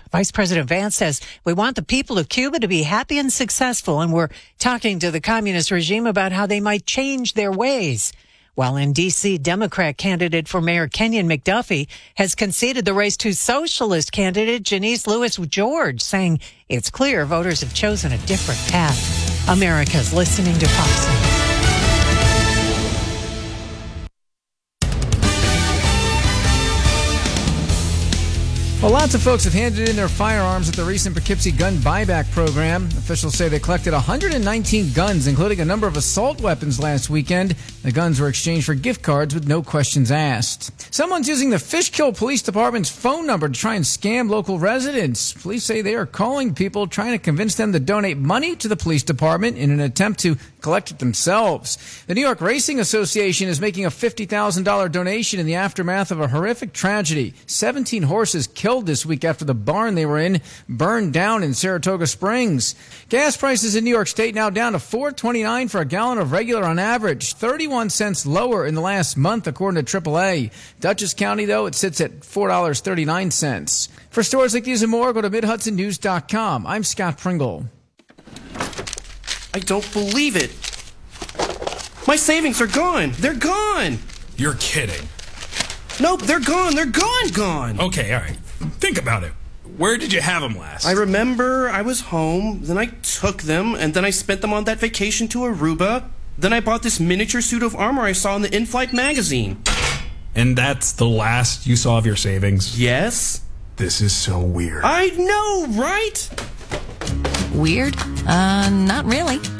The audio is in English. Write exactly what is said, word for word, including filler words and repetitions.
Vice President Vance says, we want the people of Cuba to be happy and successful, and we're talking to the communist regime about how they might change their ways. While in D C, Democrat candidate for Mayor Kenyon McDuffie has conceded the race to socialist candidate Janice Lewis George, saying it's clear voters have chosen a different path. America's listening to Fox News. Well, lots of folks have handed in their firearms at the recent Poughkeepsie gun buyback program. Officials say they collected one hundred nineteen guns, including a number of assault weapons last weekend. The guns were exchanged for gift cards with no questions asked. Someone's using the Fishkill Police Department's phone number to try and scam local residents. Police say they are calling people, trying to convince them to donate money to the police department in an attempt to collect it themselves. The New York Racing Association is making a fifty thousand dollars donation in the aftermath of a horrific tragedy. seventeen horses killed this week after the barn they were in burned down in Saratoga Springs. Gas prices in New York State now down to four twenty-nine for a gallon of regular on average, thirty-one cents lower in the last month according to triple A. Dutchess County, though, it sits at four dollars and thirty-nine cents. For stories like these and more, go to mid hudson news dot com. I'm Scott Pringle. I don't believe it. My savings are gone. They're gone. You're kidding. Nope, they're gone. They're gone, gone. Okay, all right. Think about it. Where did you have them last? I remember I was home, then I took them, and then I spent them on that vacation to Aruba. Then I bought this miniature suit of armor I saw in the In-Flight magazine. And that's the last you saw of your savings? Yes. This is so weird. I know, right? Weird? Uh, not really.